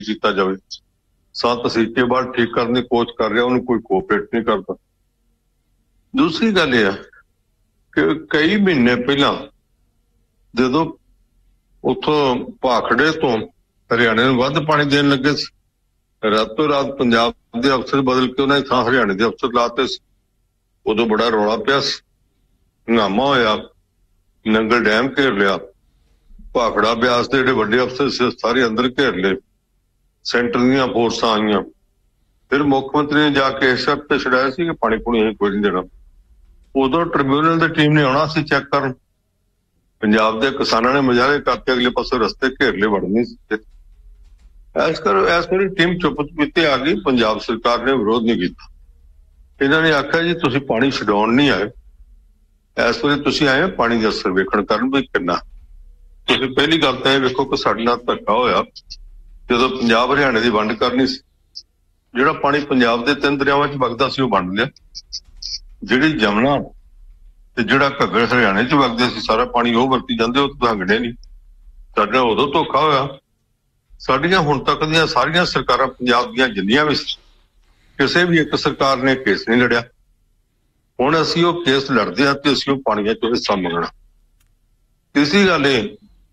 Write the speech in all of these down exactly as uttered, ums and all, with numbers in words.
ਕੀਤਾ ਜਾਵੇ। ਸੰਤ ਸੀਚੇਵਾਲ ਠੀਕ ਕਰਨ ਦੀ ਕੋਸ਼ਿਸ਼ ਕਰ ਰਿਹਾ, ਉਹਨੂੰ ਕੋਈ ਕੋਆਪਰੇਟ ਨਹੀਂ ਕਰਦਾ। ਦੂਸਰੀ ਗੱਲ ਇਹ ਆ ਕਿ ਕਈ ਮਹੀਨੇ ਪਹਿਲਾਂ ਜਦੋਂ ਉੱਥੋਂ ਭਾਖੜੇ ਤੋਂ ਹਰਿਆਣੇ ਨੂੰ ਵੱਧ ਪਾਣੀ ਦੇਣ ਲੱਗੇ ਸੀ, ਰਾਤੋਂ ਰਾਤ ਪੰਜਾਬ ਦੇ ਅਫਸਰ ਬਦਲ ਕੇ ਉਹਨਾਂ ਦੀ ਥਾਂ ਹਰਿਆਣੇ ਦੇ ਅਫਸਰ ਲਾਤੇ ਸੀ। ਉਦੋਂ ਬੜਾ ਰੌਲਾ ਪਿਆ ਸੀ, ਹੰਗਾਮਾ ਹੋਇਆ, ਨੰਗਲ ਡੈਮ ਘੇਰ ਲਿਆ, ਭਾਖੜਾ ਬਿਆਸ ਦੇ ਜਿਹੜੇ ਵੱਡੇ ਅਫਸਰ ਸੀ ਸਾਰੇ ਅੰਦਰ ਘੇਰ ਲਏ, ਸੈਂਟਰ ਦੀਆਂ ਫੋਰਸਾਂ ਆਈਆਂ। ਫਿਰ ਮੁੱਖ ਮੰਤਰੀ ਨੇ ਜਾ ਕੇ ਇਸ ਸ਼ਰਤ ਤੇ ਛਡਾਇਆ ਸੀ ਕਿ ਪਾਣੀ ਪੂਣੀ ਅਸੀਂ ਕੋਈ ਨਹੀਂ ਦੇਣਾ। ਉਦੋਂ ਟ੍ਰਿਬਿਊਨਲ ਦੀ ਟੀਮ ਨੇ ਆਉਣਾ ਸੀ ਚੈੱਕ ਕਰਨ, ਪੰਜਾਬ ਦੇ ਕਿਸਾਨਾਂ ਨੇ ਮੁਜ਼ਾਹਰੇ ਕਰਕੇ ਅਗਲੇ ਪਾਸੇ ਰਸਤੇ ਘੇਰ ਲਏ, ਵੜਨੀ ਸੀ। ਐਸ ਕਰ ਐਸ ਵਾਰੀ ਟੀਮ ਚੁੱਪ ਚੁਪੀਤੇ ਆ ਗਈ, ਪੰਜਾਬ ਸਰਕਾਰ ਨੇ ਵਿਰੋਧ ਨਹੀਂ ਕੀਤਾ। ਇਹਨਾਂ ਨੇ ਆਖਿਆ ਜੀ ਤੁਸੀਂ ਪਾਣੀ ਛਡਾਉਣ ਨਹੀਂ ਆਏ, ਇਸ ਵਾਰੀ ਤੁਸੀਂ ਆਏ ਪਾਣੀ ਦਾ ਸਰਵੇਖਣ ਕਰਨ ਵੀ ਕਿੰਨਾ। ਤੁਸੀਂ ਪਹਿਲੀ ਗੱਲ ਤਾਂ ਇਹ ਵੇਖੋ ਕਿ ਸਾਡੇ ਨਾਲ ਧੱਕਾ ਹੋਇਆ ਜਦੋਂ ਪੰਜਾਬ ਹਰਿਆਣੇ ਦੀ ਵੰਡ ਕਰਨੀ ਸੀ। ਜਿਹੜਾ ਪਾਣੀ ਪੰਜਾਬ ਦੇ ਤਿੰਨ ਦਰਿਆਵਾਂ ਚ ਵਗਦਾ ਸੀ ਉਹ ਵੰਡ ਲਿਆ। ਜਿਹੜੀ ਜਮਨਾ ਤੇ ਜਿਹੜਾ ਘੱਗਰ ਹਰਿਆਣੇ ਚ ਵਗਦੇ ਸੀ ਸਾਰਾ ਪਾਣੀ ਉਹ ਵਰਤੀ ਜਾਂਦੇ, ਉਹ ਵੰਡਣੇ ਨਹੀਂ। ਸਾਡੇ ਨਾਲ ਉਦੋਂ ਧੋਖਾ ਹੋਇਆ। ਸਾਡੀਆਂ ਹੁਣ ਤੱਕ ਦੀਆਂ ਸਾਰੀਆਂ ਸਰਕਾਰਾਂ ਪੰਜਾਬ ਦੀਆਂ ਜਿੰਨੀਆਂ ਵੀ ਸੀ, ਕਿਸੇ ਵੀ ਇੱਕ ਸਰਕਾਰ ਨੇ ਕੇਸ ਨਹੀਂ ਲੜਿਆ। ਹੁਣ ਅਸੀਂ ਉਹ ਕੇਸ ਲੜਦੇ ਹਾਂ ਤੇ ਅਸੀਂ ਉਹ ਪਾਣੀਆਂ ਚੋਂ ਹਿੱਸਾ ਮੰਗਣਾ। ਤੀਸਰੀ ਗੱਲ ਇਹ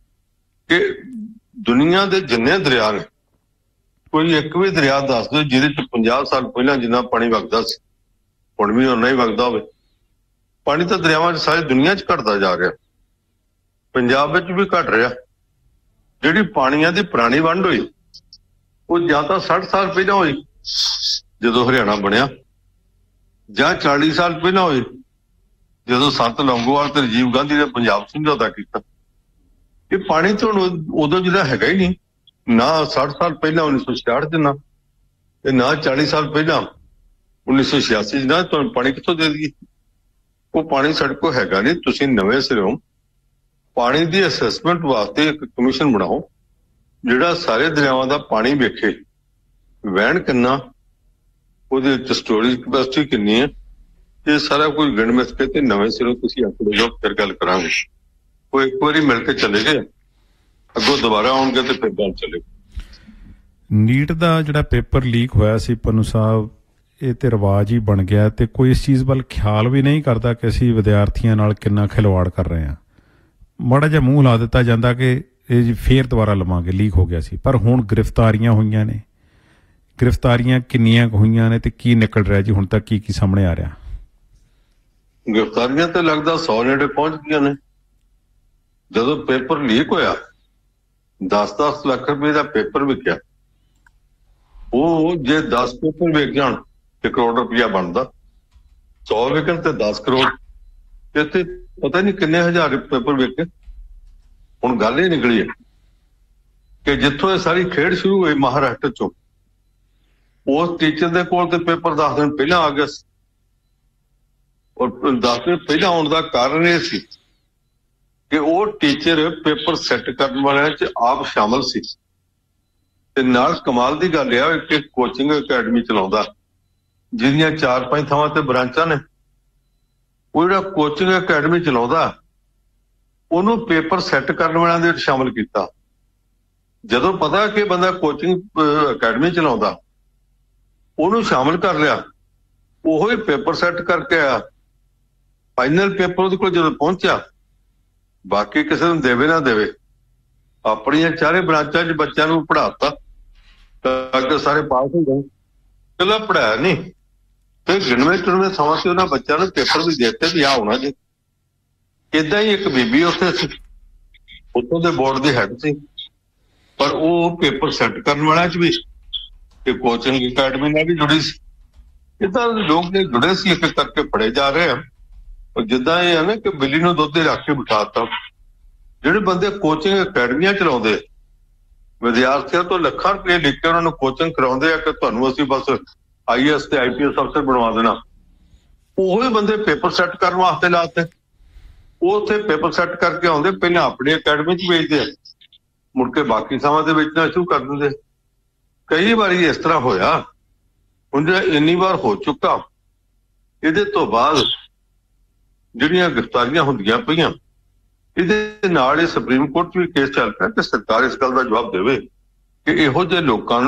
ਕਿ ਦੁਨੀਆ ਦੇ ਜਿੰਨੇ ਦਰਿਆ ਨੇ, ਕੋਈ ਇੱਕ ਵੀ ਦਰਿਆ ਦੱਸ ਦਿਓ ਜਿਹਦੇ ਚ ਪੰਜਾਹ ਸਾਲ ਪਹਿਲਾਂ ਜਿੰਨਾ ਪਾਣੀ ਵਗਦਾ ਸੀ ਹੁਣ ਵੀ ਓਨਾ ਹੀ ਵਗਦਾ ਹੋਵੇ। ਪਾਣੀ ਤਾਂ ਦਰਿਆਵਾਂ ਚ ਸਾਰੀ ਦੁਨੀਆ ਚ ਘਟਦਾ ਜਾ ਰਿਹਾ, ਪੰਜਾਬ ਵਿੱਚ ਵੀ ਘਟ ਰਿਹਾ। ਜਿਹੜੀ ਪਾਣੀਆਂ ਦੀ ਪੁਰਾਣੀ ਵੰਡ ਹੋਈ ਉਹ ਜਾਂ ਤਾਂ ਸੱਠ ਸਾਲ ਪਹਿਲਾਂ ਹੋਈ ਜਦੋਂ ਹਰਿਆਣਾ ਬਣਿਆ, ਜਾਂ ਚਾਲੀ ਸਾਲ ਪਹਿਲਾਂ ਹੋਈ ਜਦੋਂ ਸੰਤ ਲੌਂਗੋਵਾਲ ਤੇ ਰਾਜੀਵ ਗਾਂਧੀ ਨੇ ਪੰਜਾਬ ਸਮਝੌਤਾ ਕੀਤਾ। ਇਹ ਪਾਣੀ ਤਾਂ ਹੁਣ ਉਦੋਂ ਜਿਹੜਾ ਹੈਗਾ ਹੀ ਨਹੀਂ, ਨਾ ਸੱਠ ਸਾਲ ਪਹਿਲਾਂ ਉੱਨੀ ਸੌ ਛਿਆਹਠ ਚ, ਨਾ ਤੇ ਨਾ ਚਾਲੀ ਸਾਲ ਪਹਿਲਾਂ ਉੱਨੀ ਸੌ ਛਿਆਸੀ ਚ। ਨਾ ਤੁਹਾਨੂੰ ਪਾਣੀ ਕਿੱਥੋਂ ਦੇ ਦਈਏ? ਉਹ ਪਾਣੀ ਸਾਡੇ ਕੋਲ ਹੈਗਾ ਨਹੀਂ। ਤੁਸੀਂ ਨਵੇਂ ਸਿਰੋਂ ਪਾਣੀ ਦੀ ਅਸੈਸਮੈਂਟ ਵਾਸਤੇ ਇੱਕ ਕਮਿਸ਼ਨ ਬਣਾਓ ਜਿਹੜਾ ਸਾਰੇ ਦਰਿਆਵਾਂ ਦਾ ਪਾਣੀ ਵੇਖੇ, ਵਹਿਣ ਕਿੰਨਾ, ਉਹਦੇ ਵਿੱਚ ਸਟੋਰੇਜ ਕਪੈਸਿਟੀ ਕਿੰਨੀ ਹੈ, ਇਹ ਸਾਰਾ ਕੁਝ ਗਿਣ ਮਿਥ ਕੇ ਤੇ ਨਵੇਂ ਸਿਰੋਂ ਤੁਸੀਂ ਆਂਕੜੇ ਜੋ ਫਿਰ ਗੱਲ ਕਰਾਂਗੇ। ਉਹ ਇੱਕ ਵਾਰੀ ਮਿਲ ਕੇ ਚਲੇ ਗਏ, ਅੱਗੋਂ ਦੁਬਾਰਾ ਆਉਣਗੇ ਤੇ ਫਿਰ ਗੱਲ ਚੱਲੇ। ਨੀਟ ਦਾ ਜਿਹੜਾ ਪੇਪਰ ਲੀਕ ਹੋਇਆ ਸੀ ਪੰਨੂ ਸਾਹਿਬ, ਇਹ ਤੇ ਰਿਵਾਜ ਹੀ ਬਣ ਗਿਆ ਤੇ ਕੋਈ ਇਸ ਚੀਜ਼ ਵੱਲ ਖਿਆਲ ਵੀ ਨਹੀਂ ਕਰਦਾ ਕਿ ਅਸੀਂ ਵਿਦਿਆਰਥੀਆਂ ਨਾਲ ਕਿੰਨਾ ਖਿਲਵਾੜ ਕਰ ਰਹੇ ਹਾਂ। ਮਾੜਾ ਜਿਹਾ ਮੂੰਹ ਲਾ ਦਿੱਤਾ ਜਾਂਦਾ ਕਿ ਇਹ ਜੀ ਫੇਰ ਦੁਬਾਰਾ ਲਵਾਂਗੇ, ਲੀਕ ਹੋ ਗਿਆ ਸੀ। ਪਰ ਹੁਣ ਗ੍ਰਿਫਤਾਰੀਆਂ ਹੋਈਆਂ ਨੇ, ਗ੍ਰਿਫਤਾਰੀਆਂ ਕਿੰਨੀਆਂ ਕੁ ਹੋਈਆਂ ਨੇ ਤੇ ਕੀ ਨਿਕਲ ਰਿਹਾ ਜੀ ਹੁਣ ਤੱਕ, ਕੀ ਕੀ ਸਾਹਮਣੇ ਆ ਰਿਹਾ? ਗ੍ਰਿਫਤਾਰੀਆਂ ਤੇ ਲੱਗਦਾ ਸੌ ਨੇੜੇ ਪਹੁੰਚ ਗਈਆਂ ਨੇ। ਜਦੋਂ ਪੇਪਰ ਲੀਕ ਹੋਇਆ ਦਸ ਦਸ ਲੱਖ ਰੁਪਏ ਦਾ ਪੇਪਰ ਵਿਕਿਆ, ਉਹ ਜੇ ਦਸ ਪੇਪਰ ਵਿਕ ਜਾਣ ਤੇ ਕਰੋੜ ਰੁਪਇਆ ਬਣਦਾ, ਸੌ ਵਿਕਣ ਤੇ ਦਸ ਕਰੋੜ, ਇੱਥੇ ਪਤਾ ਨਹੀਂ ਕਿੰਨੇ ਹਜ਼ਾਰ ਪੇਪਰ ਵਿਕੇ। ਹੁਣ ਗੱਲ ਇਹ ਨਿਕਲੀ ਹੈ ਕਿ ਜਿੱਥੋਂ ਇਹ ਸਾਰੀ ਖੇਡ ਸ਼ੁਰੂ ਹੋਈ ਮਹਾਰਾਸ਼ਟਰ ਚੋਂ, ਉਸ ਟੀਚਰ ਦੇ ਕੋਲ ਤੇ ਪੇਪਰ ਦਸ ਦਿਨ ਪਹਿਲਾਂ ਆ ਗਿਆ ਸੀ। ਔਰ ਦਸ ਦਿਨ ਪਹਿਲਾਂ ਆਉਣ ਦਾ ਕਾਰਨ ਇਹ ਸੀ ਕਿ ਉਹ ਟੀਚਰ ਪੇਪਰ ਸੈੱਟ ਕਰਨ ਵਾਲਿਆਂ ਚ ਆਪ ਸ਼ਾਮਲ ਸੀ। ਤੇ ਨਾਲ ਕਮਾਲ ਦੀ ਗੱਲ ਇਹ ਕਿ ਕੋਚਿੰਗ ਅਕੈਡਮੀ ਚਲਾਉਂਦਾ, ਜਿਹਦੀਆਂ ਚਾਰ ਪੰਜ ਥਾਵਾਂ ਤੇ ਬ੍ਰਾਂਚਾਂ ਨੇ। ਉਹ ਜਿਹੜਾ ਕੋਚਿੰਗ ਅਕੈਡਮੀ ਚਲਾਉਂਦਾ, ਉਹਨੂੰ ਪੇਪਰ ਸੈੱਟ ਕਰਨ ਵਾਲਿਆਂ ਦੇ ਵਿੱਚ ਸ਼ਾਮਲ ਕੀਤਾ। ਜਦੋਂ ਪਤਾ ਕਿ ਬੰਦਾ ਕੋਚਿੰਗ ਅਕੈਡਮੀ ਚਲਾਉਂਦਾ, ਉਹਨੂੰ ਸ਼ਾਮਲ ਕਰ ਲਿਆ, ਉਹੋ ਹੀ ਪੇਪਰ ਸੈੱਟ ਕਰਕੇ ਆਇਆ। ਫਾਈਨਲ ਪੇਪਰ ਉਹਦੇ ਕੋਲ ਜਦੋਂ ਪਹੁੰਚਿਆ, ਬਾਕੀ ਕਿਸੇ ਨੂੰ ਦੇਵੇ ਨਾ ਦੇਵੇ, ਆਪਣੀਆਂ ਚਾਰੇ ਬ੍ਰਾਂਚਾਂ 'ਚ ਬੱਚਿਆਂ ਨੂੰ ਪੜ੍ਹਾਤਾ ਤਾਂ ਕਿ ਸਾਰੇ ਪਾਸ ਹੋ ਜਾਣ। ਚਲੋ ਪੜ੍ਹਾਇਆ ਨਹੀਂ ਤੇ ਗਿਣਵੇਂ ਚੁਣਵੇਂ ਥਾਵਾਂ ਤੇ ਉਹਨਾਂ ਬੱਚਿਆਂ ਨੂੰ ਪੇਪਰ ਵੀ ਦੇ ਦਿੱਤੇ ਵੀ ਆਹ ਹੋਣਾ ਜੀ। ਏਦਾਂ ਹੀ ਇੱਕ ਬੀਬੀ ਉੱਥੇ ਸੀ, ਉੱਥੋਂ ਦੇ ਬੋਰਡ ਦੀ ਹੈਡ ਸੀ, ਪਰ ਉਹ ਪੇਪਰ ਸੈੱਟ ਕਰਨ ਵਾਲਿਆਂ 'ਚ ਵੀ ਤੇ ਕੋਚਿੰਗ ਅਕੈਡਮੀ ਨਾਲ ਵੀ ਜੁੜੀ ਸੀ। ਏਦਾਂ ਲੋਕ ਨੇ ਜੁੜੇ ਸੀ, ਇੱਕ ਕਰਕੇ ਫੜੇ ਜਾ ਰਹੇ ਆ। ਜਿੱਦਾਂ ਇਹ ਹੈ ਨਾ ਕਿ ਬਿੱਲੀ ਨੂੰ ਦੁੱਧ ਦੇ ਰੱਖ ਕੇ ਬਿਠਾਤਾ। ਜਿਹੜੇ ਬੰਦੇ ਕੋਚਿੰਗ ਅਕੈਡਮੀਆਂ ਚਲਾਉਂਦੇ, ਵਿਦਿਆਰਥੀਆਂ ਤੋਂ ਲੱਖਾਂ ਰੁਪਏ ਲਿਖ ਕੇ ਉਹਨਾਂ ਨੂੰ ਕੋਚਿੰਗ ਕਰਾਉਂਦੇ ਆ ਕਿ ਤੁਹਾਨੂੰ ਅਸੀਂ ਬਸ ਆਈ ਏ ਐਸ ਤੇ ਆਈ ਪੀ ਐਸ ਅਫਸਰ ਬਣਵਾ ਦੇਣਾ, ਉਹੋ ਹੀ ਬੰਦੇ ਪੇਪਰ ਸੈੱਟ ਕਰਨ ਵਾਸਤੇ ਲਾਤੇ। ਉਹ ਉੱਥੇ ਪੇਪਰ ਸੈੱਟ ਕਰਕੇ ਆਉਂਦੇ, ਪਹਿਲਾਂ ਆਪਣੀ ਅਕੈਡਮੀ 'ਚ ਵੇਚਦੇ ਆ, ਮੁੜ ਕੇ ਬਾਕੀ ਥਾਵਾਂ ਤੇ ਵੇਚਣਾ ਸ਼ੁਰੂ ਕਰ ਦਿੰਦੇ। ਕਈ ਵਾਰੀ ਇਸ ਤਰ੍ਹਾਂ ਹੋਇਆ। ਹੁਣ ਜਿਹੜਾ ਇੰਨੀ ਵਾਰ ਹੋ ਚੁੱਕਾ, ਇਹਦੇ ਤੋਂ ਬਾਅਦ ਜਿਹੜੀਆਂ ਗ੍ਰਿਫਤਾਰੀਆਂ ਹੁੰਦੀਆਂ ਪਈਆਂ, ਇਹਦੇ ਨਾਲ ਇਹ ਸੁਪਰੀਮ ਕੋਰਟ 'ਚ ਵੀ ਕੇਸ ਚੱਲ ਪਿਆ ਕਿ ਸਰਕਾਰ ਇਸ ਗੱਲ ਦਾ ਜਵਾਬ ਦੇਵੇ ਕਿ ਇਹੋ ਜਿਹੇ ਲੋਕਾਂ ਨੂੰ